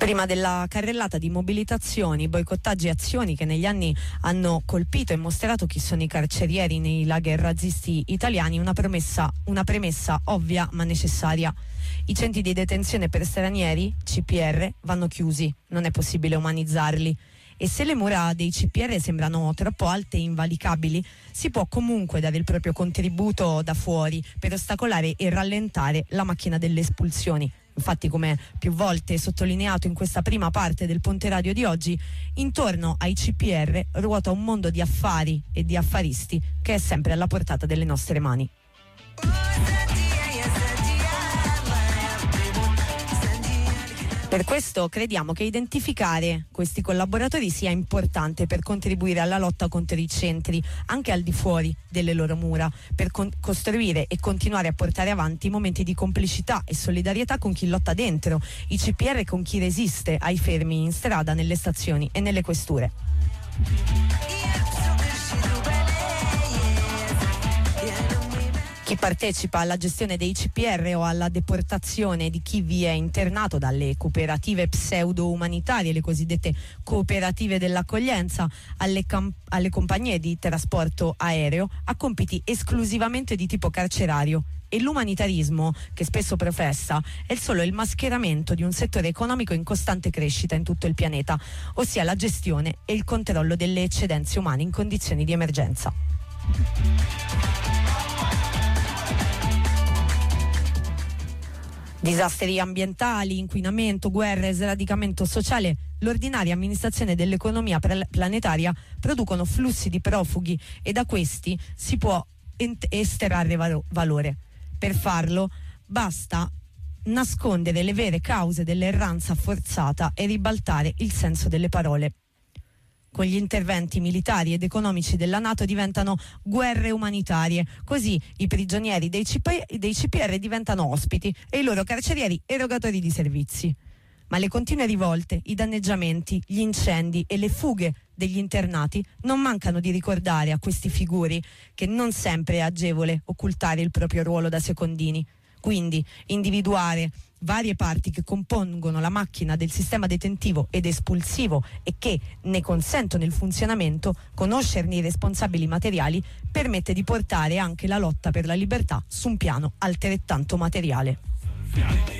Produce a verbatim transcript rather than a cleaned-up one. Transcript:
Prima della carrellata di mobilitazioni, boicottaggi e azioni che negli anni hanno colpito e mostrato chi sono i carcerieri nei lager razzisti italiani, una promessa, una premessa ovvia ma necessaria. I centri di detenzione per stranieri, C P R, vanno chiusi, non è possibile umanizzarli. E se le mura dei C P R sembrano troppo alte e invalicabili, si può comunque dare il proprio contributo da fuori per ostacolare e rallentare la macchina delle espulsioni. Infatti, come più volte sottolineato in questa prima parte del Ponte Radio di oggi, intorno ai C P R ruota un mondo di affari e di affaristi che è sempre alla portata delle nostre mani. Per questo crediamo che identificare questi collaboratori sia importante per contribuire alla lotta contro i centri, anche al di fuori delle loro mura, per con- costruire e continuare a portare avanti momenti di complicità e solidarietà con chi lotta dentro i C P R e con chi resiste ai fermi in strada, nelle stazioni e nelle questure. Chi partecipa alla gestione dei C P R o alla deportazione di chi vi è internato dalle cooperative pseudo-umanitarie, le cosiddette cooperative dell'accoglienza, alle, cam- alle compagnie di trasporto aereo, ha compiti esclusivamente di tipo carcerario. E l'umanitarismo, che spesso professa, è solo il mascheramento di un settore economico in costante crescita in tutto il pianeta, ossia la gestione e il controllo delle eccedenze umane in condizioni di emergenza. Disastri ambientali, inquinamento, guerre, sradicamento sociale, l'ordinaria amministrazione dell'economia planetaria producono flussi di profughi e da questi si può ent- estrarre valo- valore. Per farlo basta nascondere le vere cause dell'erranza forzata e ribaltare il senso delle parole. Con gli interventi militari ed economici della NATO diventano guerre umanitarie, così i prigionieri dei C P, dei C P R diventano ospiti e i loro carcerieri erogatori di servizi. Ma le continue rivolte, i danneggiamenti, gli incendi e le fughe degli internati non mancano di ricordare a questi figuri che non sempre è agevole occultare il proprio ruolo da secondini. Quindi individuare varie parti che compongono la macchina del sistema detentivo ed espulsivo e che ne consentono il funzionamento, conoscerne i responsabili materiali, permette di portare anche la lotta per la libertà su un piano altrettanto materiale.